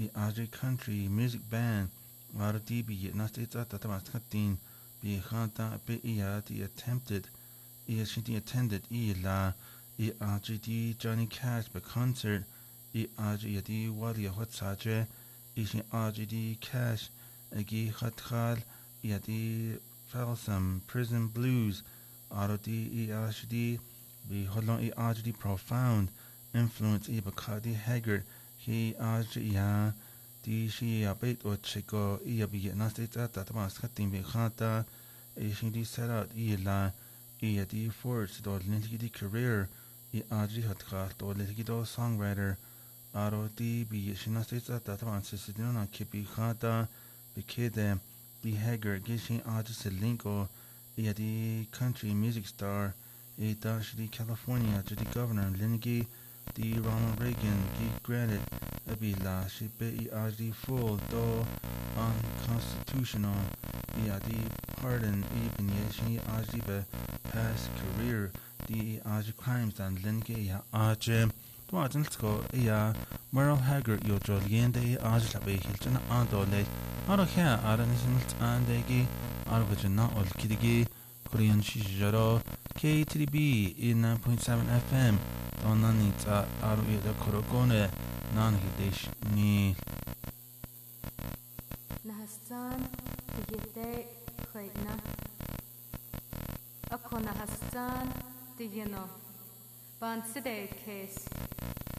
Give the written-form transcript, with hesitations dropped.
Audrey Country Music Band RD be Nastita Tatamaskatin be Hanta be attempted she attended la RGD Johnny Cash by concert RGD Wadi Hot Saje Ishi RGD Cash Agi Hatkal Yadi Falsam Prison Blues RD RGD be Holon RGD Profound Influence Bakadi Haggard he RGD di shi abait o chiko be Nastita Tatamaskatin be Hanta Ishi di set out la di force do linki career RG Hatkal do linki songwriter ROD be Shinastita Tataman Sisidona Kipi Hata Bikede the Hager Gishin Artist Linko the country music star Dashi California to the governor Lingi the Ronald Reagan granted Abila Shipe RG full do unconstitutional the pardon even Yeshi RG past career the RG crimes and Lingi RG Let's Merle Haggard yo Jolien de Ajlabe Hilton Andole Aroha Aranismult and Degi Arvajana Ol Kidigi Korean Shijaro KTB in 9.7 FM Donanita Aruida Korogone Nanhidish Ni Nahastan Digite Kraitna Akona Hastan Digino Ban Side Case